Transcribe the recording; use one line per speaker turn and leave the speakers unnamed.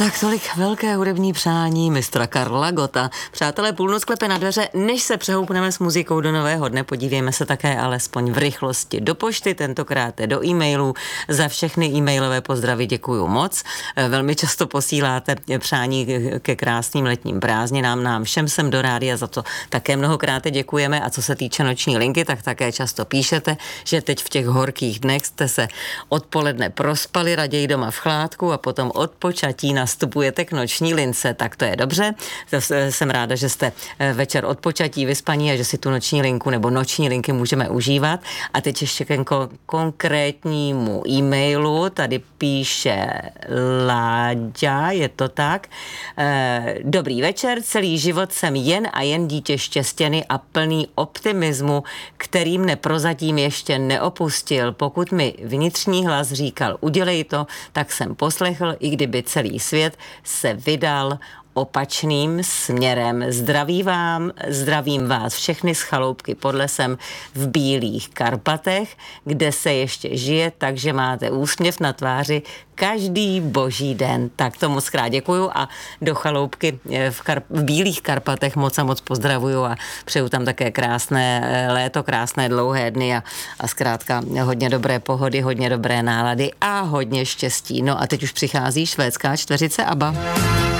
Tak tolik velké hudební přání mistra Karla Gotta. Přátelé, půlnoc klepe na dveře, než se přehoupneme s muzikou do nového dne, podívejme se také alespoň v rychlosti do pošty, tentokrát do e-mailů. Za všechny e-mailové pozdravy děkuju moc. Velmi často posíláte přání ke krásným letním prázdninám nám všem sem do rádia, za to také mnohokrát děkujeme. A co se týče noční linky, tak také často píšete, že teď v těch horkých dnech jste se odpoledne prospali, raději doma v chládku a potom odpočatí nastupujete k noční lince, tak to je dobře. Jsem ráda, že jste večer odpočatí, vyspaní a že si tu noční linku nebo noční linky můžeme užívat. A teď ještě k konkrétnímu e-mailu. Tady píše Láďa, je to tak. Dobrý večer, celý život jsem jen a jen dítě štěstěny a plný optimismu, který mne prozatím ještě neopustil. Pokud mi vnitřní hlas říkal, udělej to, tak jsem poslechl, i kdyby celý svět se vydal opačným směrem. Zdravím vás všechny z chaloupky pod lesem v Bílých Karpatech, kde se ještě žije, takže máte úsměv na tváři každý boží den. Tak to moc krát děkuju a do chaloupky v Bílých Karpatech moc a moc pozdravuju a přeju tam také krásné léto, krásné dlouhé dny a zkrátka hodně dobré pohody, hodně dobré nálady a hodně štěstí. No a teď už přichází švédská čtveřice ABBA.